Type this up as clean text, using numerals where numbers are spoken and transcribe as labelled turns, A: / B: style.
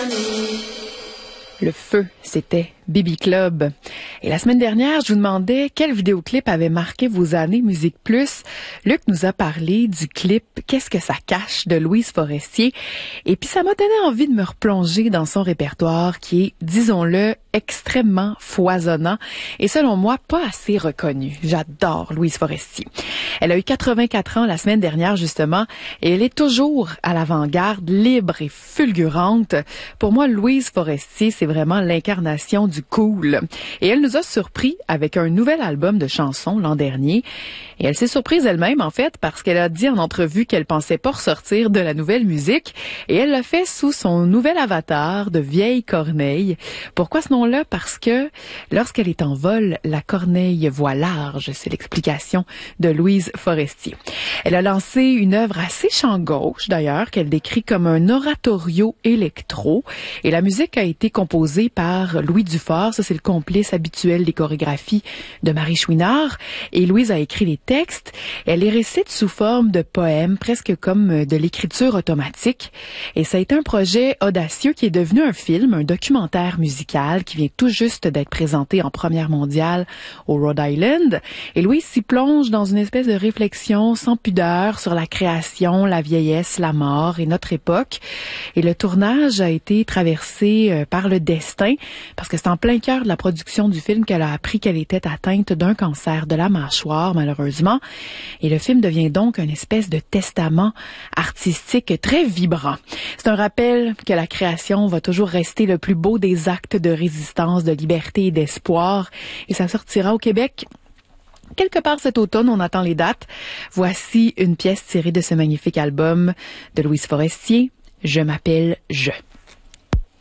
A: Le feu, c'était Baby Club. Et la semaine dernière, je vous demandais quel vidéoclip avait marqué vos années Musique Plus. Luc nous a parlé du clip Qu'est-ce que ça cache de Louise Forestier. Et puis ça m'a donné envie de me replonger dans son répertoire qui est, disons-le, extrêmement foisonnant et selon moi pas assez reconnu. J'adore Louise Forestier. Elle a eu 84 ans la semaine dernière justement et elle est toujours à l'avant-garde, libre et fulgurante. Pour moi, Louise Forestier, c'est vraiment l'incarnation du cool. Et elle nous a surpris avec un nouvel album de chansons l'an dernier. Et elle s'est surprise elle-même, en fait, parce qu'elle a dit en entrevue qu'elle pensait pas ressortir de la nouvelle musique. Et elle l'a fait sous son nouvel avatar de vieille corneille. Pourquoi ce nom-là? Parce que lorsqu'elle est en vol, la corneille voit large. C'est l'explication de Louise Forestier. Elle a lancé une œuvre assez champ gauche, d'ailleurs, qu'elle décrit comme un oratorio électro. Et la musique a été composée par Louis Dufort. Ça, c'est le complice habituel des chorégraphies de Marie Chouinard. Et Louise a écrit les textes. Elle les récite sous forme de poèmes, presque comme de l'écriture automatique. Et ça a été un projet audacieux qui est devenu un film, un documentaire musical qui vient tout juste d'être présenté en première mondiale au Rhode Island. Et Louise s'y plonge dans une espèce de réflexion sans pudeur sur la création, la vieillesse, la mort et notre époque. Et le tournage a été traversé par le destin parce que c'est en plein cœur de la production du film qu'elle a appris qu'elle était atteinte d'un cancer de la mâchoire, malheureusement. Et le film devient donc une espèce de testament artistique très vibrant. C'est un rappel que la création va toujours rester le plus beau des actes de résistance, de liberté et d'espoir. Et ça sortira au Québec quelque part cet automne, on attend les dates. Voici une pièce tirée de ce magnifique album de Louise Forestier, Je m'appelle Je.